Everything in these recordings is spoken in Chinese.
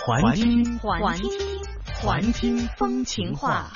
环听风情话。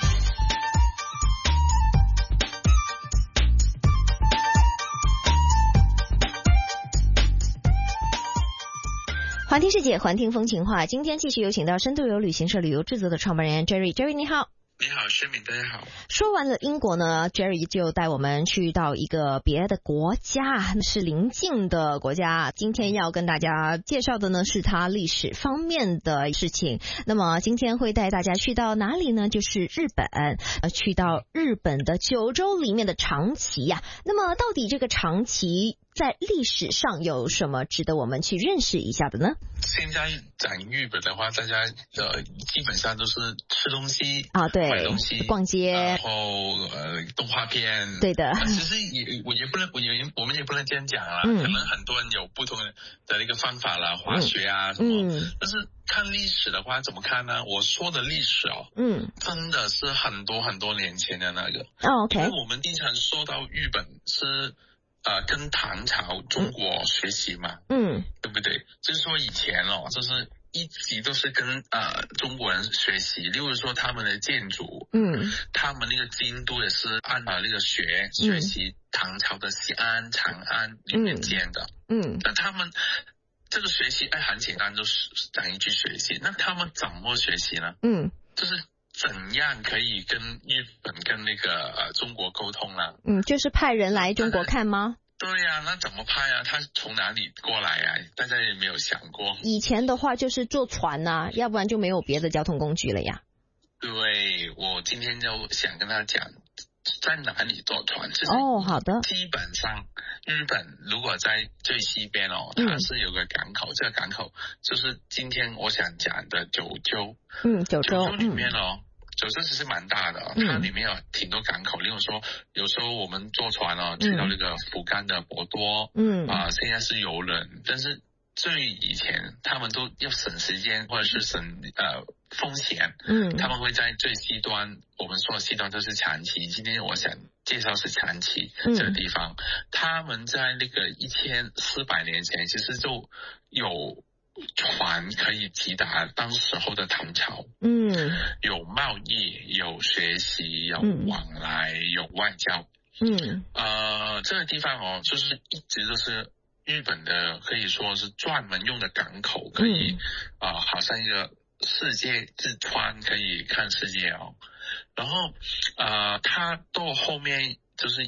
环听世界，环听风情话。今天继续有请到深度游旅行社旅游制作的创办人 Jerry。Jerry 你好。 你好，诗敏，大家好。 说完了英国呢 ，Jerry 就带我们去到一个别的国家，是邻近的国家。今天要跟大家介绍的呢，是它历史方面的事情。那么今天会带大家去到哪里呢？就是日本，去到日本的九州里面的长崎呀。那么到底这个长崎在历史上有什么值得我们去认识一下的呢？ 现在讲日本的话，大家基本上都是吃东西啊，对， 买东西、 逛街， 然后动画片， 对的。 其实我们也不能这样讲啦，可能很多人有不同的一个方法啦，滑雪啊什么，但是看历史的话怎么看呢？我说的历史真的是很多很多年前的那个 OK， 因为我们经常说到日本是跟唐朝中国学习嘛，对不对？就是说以前就是一直都是跟中国人学习，例如说他们的建筑，他们那个京都也是按照那个学习唐朝的西安、长安里面建的，那他们这个学习很简单，就是讲一句学习。那他们怎么学习呢？就是怎样可以跟日本跟那个中国沟通呢？ 就是派人来中国看吗？ 对呀，那怎么派啊？他从哪里过来啊？大家也没有想过。 以前的话就是坐船啊，要不然就没有别的交通工具了呀。 对，我今天就想跟他讲在哪里坐船。 好的。 基本上日本如果在最西边它是有个港口，这个港口就是今天我想讲的九州。九州里面九州其实蛮大的，它里面有挺多港口，例如说有时候我们坐船去到那个福冈的博多，现在是游轮，但是最以前他们都要省时间或者是省风险，他们会在最西端，我们说的西端就是长崎，今天我想介绍是长崎这个地方，他们在那个1400年前其实就有船可以抵达当时候的唐朝，有贸易，有学习，有往来，有外交，这个地方就是一直都是日本的，可以说是专门用的港口，可以好像一个世界之窗，可以看世界然后它到后面就是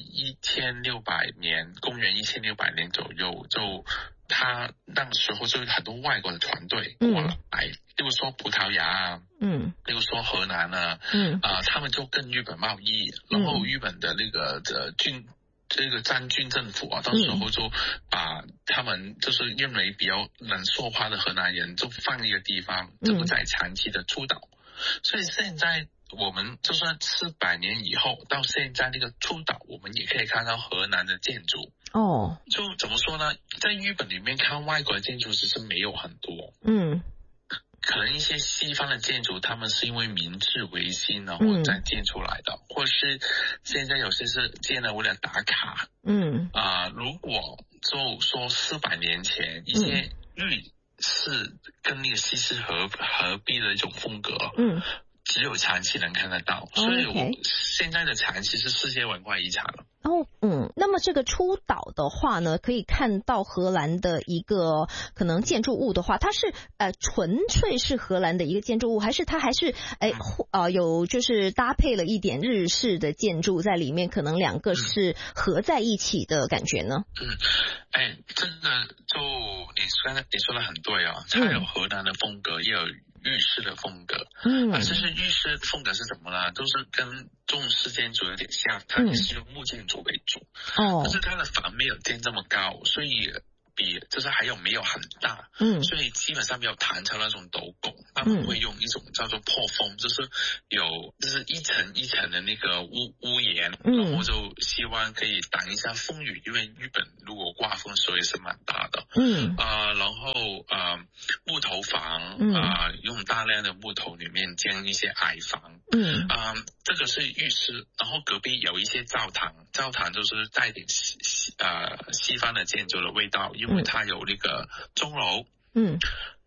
1600年，公元1600年左右就。他那时候就有很多外国的团队过来，例如说葡萄牙例如说河南他们就跟日本贸易，然后日本的那个这个占军政府到时候就把他们就是认为比较能说话的河南人就放一个地方，就不再长期的出岛，所以现在我们就算400年以后到现在那个出岛，我们也可以看到河南的建筑。就怎么说呢？在日本里面看外国的建筑其实没有很多。可能一些西方的建筑，他们是因为明治维新然后再建出来的，或是现在有些是建了为了打卡。如果就说400年前一些日式跟那个西式合璧的一种风格，只有长崎能看得到，所以我现在的长崎是世界文化遗产了。 那么这个出岛的话呢，可以看到荷兰的一个可能建筑物的话，它是纯粹是荷兰的一个建筑物，还是它还是有就是搭配了一点日式的建筑在里面，可能两个是合在一起的感觉呢？ 这个就你说的很对它有荷兰的风格，也有日式的风格。就是日式风格是什么呢？都是跟中式建筑有点像，它也是用木建筑为主，但是它的房没有建这么高，所以就是还有没有很大，所以基本上没有唐朝那种斗拱，他们会用一种叫做破风，就是一层一层的那个屋檐，然后就希望可以挡一下风雨，因为日本如果刮风所以是蛮大的。然后木头房用大量的木头里面建一些矮房，这个是浴室，然后隔壁有一些教堂就是带点西方的建筑的味道，因为它有那个钟楼。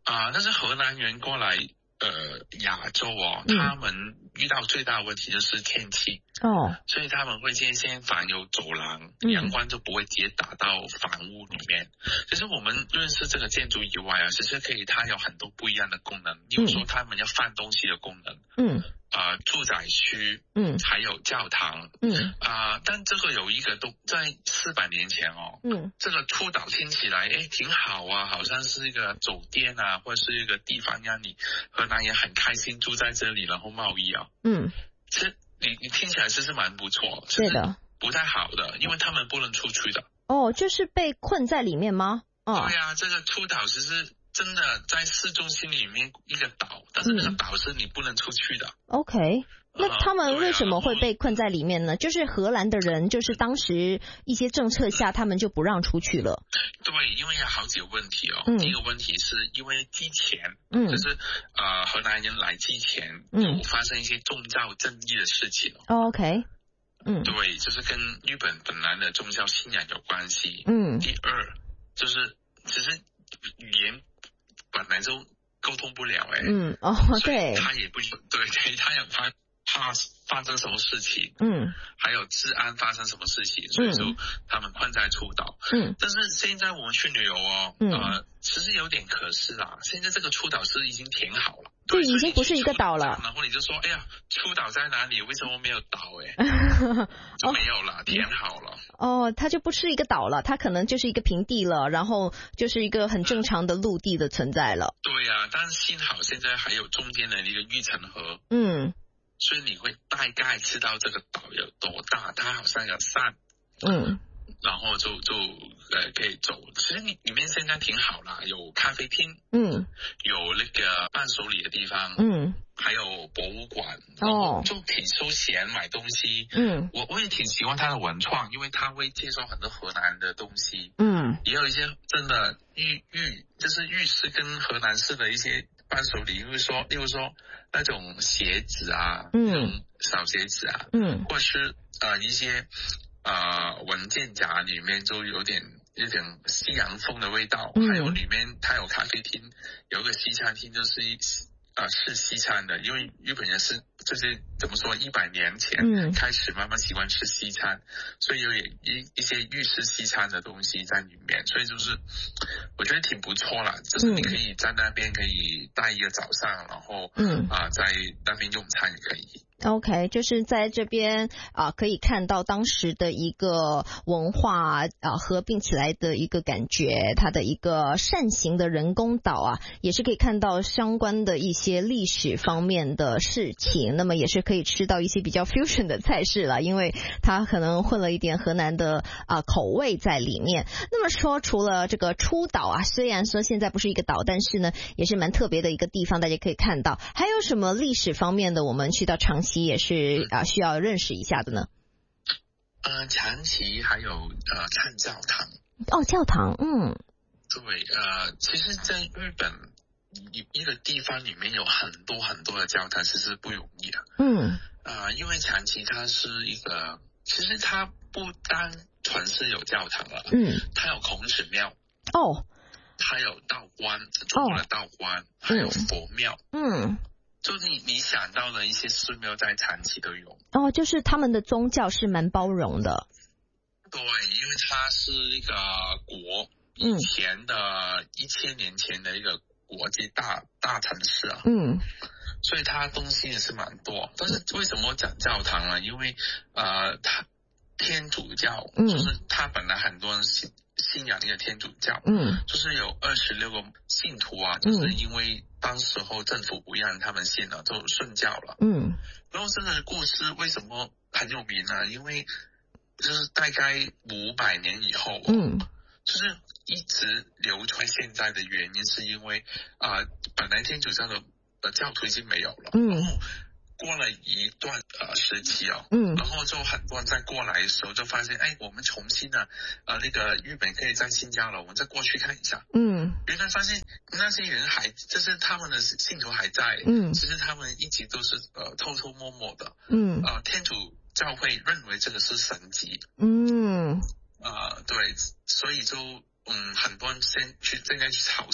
但是荷兰人过来亚洲他们遇到最大的问题就是天气所以他们会先反有走廊，阳光就不会直接打到房屋里面。其实我们认识这个建筑以外其实它有很多不一样的功能，比如说他们要放东西的功能，住宅区，还有教堂，但这个有一个都在400年前这个出岛听起来挺好好像是一个酒店或者是一个地方让你荷兰也很开心住在这里，然后贸易其实你听起来是蛮不错， 是的， 不太好的，因为他们不能出去的。 就是被困在里面吗？ 对这个出岛其实真的在市中心里面一个岛，但是那个岛是你不能出去的。 OK， 那他们为什么会被困在里面呢？就是荷兰的人，就是当时一些政策下，他们就不让出去了。 对，因为有好几个问题第一个问题是因为之前，就是荷兰人来之前有发生一些宗教争议的事情。 OK， 对，就是跟日本本来的宗教信仰有关系。第二就是其实语言本来就沟通不了对， 他也不对，他也怕发生什么事情，还有治安发生什么事情，所以说他们困在出岛。但是现在我们去旅游其实有点可惜啦，现在这个出岛是已经填好了， 对，已经不是一个岛了。 然后你就说，哎呀，出岛在哪里？为什么没有岛？就没有了，填好了。 它就不是一个岛了，它可能就是一个平地了，然后就是一个很正常的陆地的存在了。 对但是幸好现在还有中间的一个玉成河。所以你会大概知道这个岛有多大，它好像有山，然后就可以走。其实里面现在挺好啦，有咖啡厅，有那个伴手礼的地方，还有博物馆，就挺休闲买东西。我也挺喜欢它的文创，因为它会介绍很多荷兰的东西。也有一些真的就是浴室跟荷兰式的一些伴手礼，例如说那种鞋子那种小鞋子或者是一些文件夹里面就有点西洋风的味道。还有里面它有咖啡厅，有个西餐厅，就是是西餐的，因为日本人是就是怎么说100年前开始慢慢喜欢吃西餐，所以有一些日式西餐的东西在里面，所以就是我觉得挺不错啦，就是你可以在那边可以待一个早上，然后在那边用餐也可以。 OK， 就是在这边可以看到当时的一个文化合并起来的一个感觉，它的一个扇形的人工岛也是可以看到相关的一些历史方面的事情，那么也是可以吃到一些比较 fusion 的菜式了，因为它可能混了一点河南的口味在里面。那么说除了这个出岛虽然说现在不是一个岛，但是呢也是蛮特别的一个地方，大家可以看到。还有什么历史方面的我们去到长崎也是需要认识一下的呢？ 长崎还有看教堂。 教堂， 对，其实在日本一个地方里面有很多很多的教堂，其实不容易的。因为长崎它是一个，其实它不单纯是有教堂了，它有孔子庙，它有道观，中国的道观，还有佛庙，就你想到的一些寺庙在长崎都有。 就是他们的宗教是蛮包容的。 对，因为它是一个以前的1000年前的一个国际大城市所以它东西也是蛮多。但是为什么我讲教堂呢？因为它天主教，就是它本来很多人信仰一个天主教，就是有26个信徒就是因为当时候政府不让他们信了，就顺教了。然后这个故事为什么很有名呢？因为就是大概500年以后就是一直流传现在的原因是因为本来天主教的教徒已经没有了，然后过了一段时期然后就很多人在过来的时候就发现，我们重新那个日本可以再信教了，我们再过去看一下。原来发现那些人就是他们的信徒还在，其实他们一直都是偷偷摸摸的。天主教会认为这个是神迹。对，所以就很多人现在去朝圣，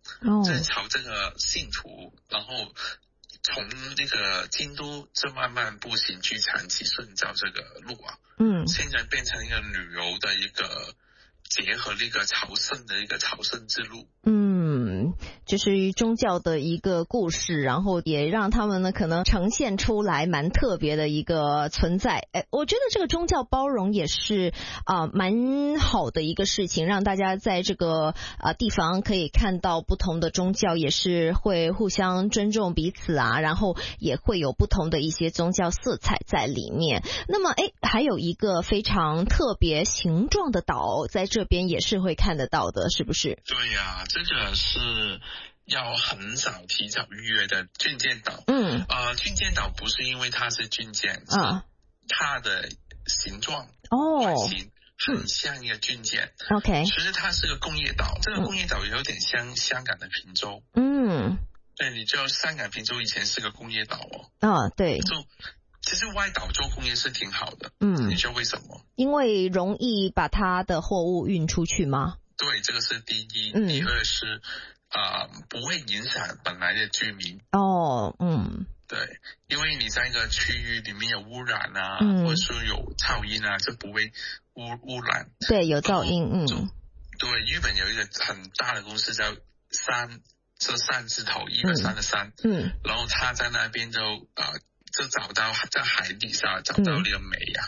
在朝这个信徒，然后从那个京都就慢慢步行去长崎顺照这个路啊，现在变成一个旅游的一个结合那个朝圣的一个朝圣之路。 就是宗教的一个故事，然后也让他们呢可能呈现出来蛮特别的一个存在。我觉得这个宗教包容也是蛮好的一个事情，让大家在这个地方可以看到不同的宗教，也是会互相尊重彼此啊，然后也会有不同的一些宗教色彩在里面。那么还有一个非常特别形状的岛，在这边也是会看得到的，是不是？ 对呀，这个是要很早提早预约的军舰岛。军舰岛不是因为它是军舰，它的形状外形很像一个军舰。 OK， 其实它是个工业岛，这个工业岛有点像香港的坪洲。对，你知道香港坪洲以前是个工业岛对。 其实外岛做工业是挺好的。你知道为什么？ 因为容易把它的货物运出去吗？ 对，这个是第一。第二是不会影响本来的居民。对，因为你在一个区域里面有污染啊，或者说有噪音啊，就不会污染。 对，有噪音。 对，日本有一个很大的公司叫三字头123的3。然后他在那边就找到在海底下找到那个煤呀。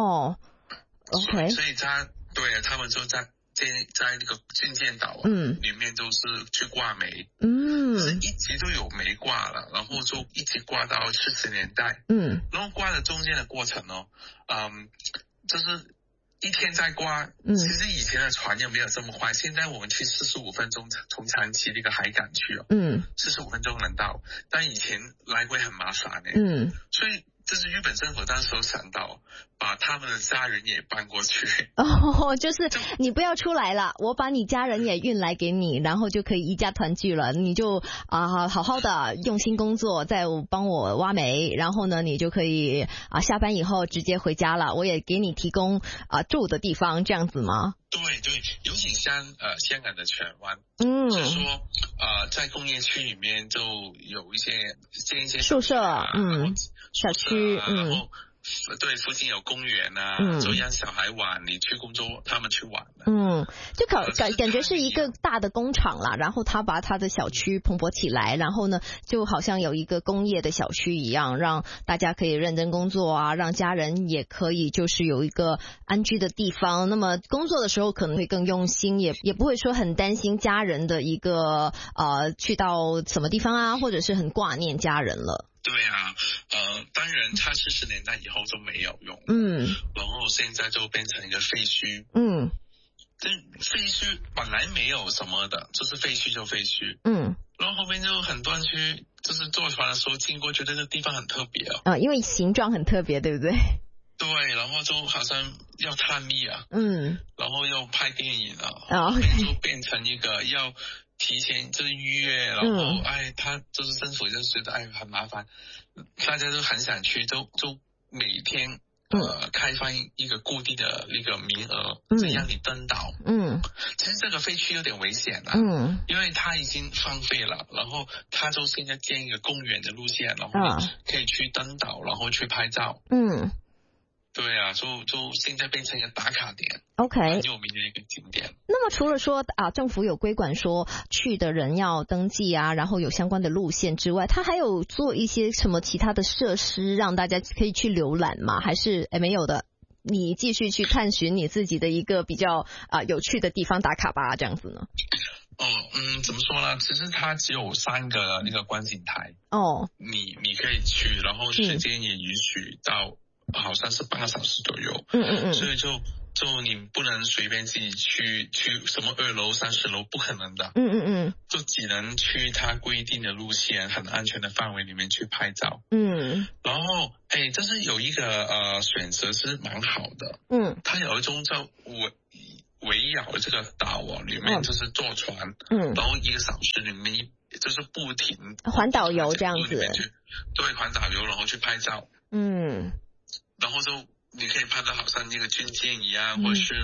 OK， 所以他们就在那个军舰岛里面都是去挂煤。是一直都有煤挂了，然后就一直挂到70年代。然后挂的中间的过程就是一天在刮。其实以前的船也没有这么快，现在我们去45分钟从长崎那个海港去45分钟能到，但以前来回很麻烦所以这是日本政府那时候想到把他们的家人也搬过去。 就是你不要出来了，我把你家人也运来给你，然后就可以一家团聚了。你就好好的用心工作，再帮我挖煤，然后呢你就可以下班以后直接回家了，我也给你提供住的地方，这样子吗？ 对，有点像香港的荃湾。就是说在工业区里面就有建一些宿舍小区。 然后对，附近有公园啊，就让小孩玩，你去工作他们去玩。 就感觉是一个大的工厂啦，然后他把他的小区蓬勃起来，然后呢就好像有一个工业的小区一样，让大家可以认真工作啊，让家人也可以就是有一个安居的地方。那么工作的时候可能会更用心，也不会说很担心家人的一个去到什么地方啊，或者是很挂念家人了。 对啊，当然它40年代以后就没有用。然后现在就变成一个废墟。这废墟本来没有什么的，就是废墟就废墟。然后后面就很多人去，就是坐船的时候经过，觉得这个地方很特别因为形状很特别，对不对？ 对，然后就好像要探秘然后要拍电影就变成一个要提前就是预约，然后他就是政府就觉得很麻烦，大家都很想去，就每天开放一个固定的那个名额，这样你登岛。其实这个废墟有点危险因为它已经荒废了，然后它就现在建一个公园的路线，然后你可以去登岛，然后去拍照。对啊，就现在变成一个打卡点 ，OK， 很有名的一个景点。 那么除了说政府有规管说去的人要登记啊，然后有相关的路线之外，它还有做一些什么其他的设施让大家可以去浏览吗？还是没有的？你继续去探寻你自己的一个比较有趣的地方打卡吧，这样子呢？ 怎么说呢？其实它只有3个那个观景台你可以去，然后时间也允许到。好像是半个小时左右。所以就你不能随便自己去什么2楼30楼，不可能的。就只能去它规定的路线，很安全的范围里面去拍照。然后这是有一个选择是蛮好的。它有一种叫围绕这个岛里面就是坐船，然后1个小时里面就是不停环岛游这样子。 对，环岛游，然后去拍照。然后就你可以拍到好像那个军舰一样，或是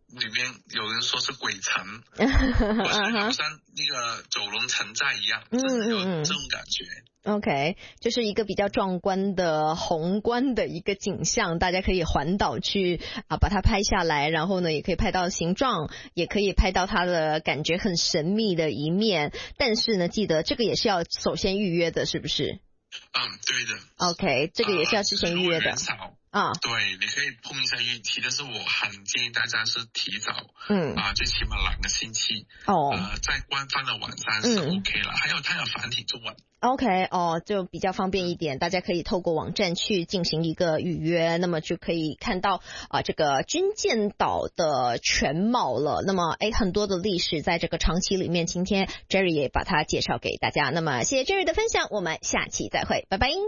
里面有人说是鬼城，好像那个九龙城寨一样，就是有这种感觉。 OK， 就是一个比较壮观的宏观的一个景象，大家可以环岛去把它拍下来，然后呢也可以拍到形状，也可以拍到它的感觉很神秘的一面。但是呢，记得这个也是要首先预约的，是不是？ 对的。 OK， 这个也是要事先预约的。 对，你可以碰一下运气，但是我很建议大家是提早，最起码2个星期，在官方的网站是 OK 了，还有它有繁体中文。 OK， 就比较方便一点，大家可以透过网站去进行一个预约，那么就可以看到这个军舰岛的全貌了。那么很多的历史在这个长期里面，今天 Jerry 也把它介绍给大家。那么谢谢 Jerry 的分享，我们下期再会，拜拜。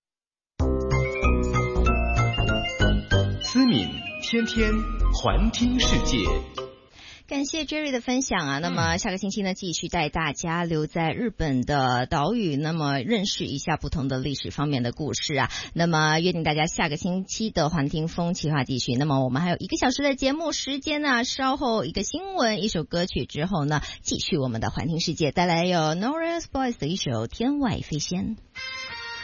思敏天天环听世界。 感谢 Jerry 的分享啊，那么下个星期呢继续带大家留在日本的岛屿，那么认识一下不同的历史方面的故事啊。那么约定大家下个星期的环听风企划继续，那么我们还有1个小时的节目时间呢，稍后一个新闻一首歌曲之后呢，继续我们的环听世界，带来有 Norris Boys 的一首天外飞仙。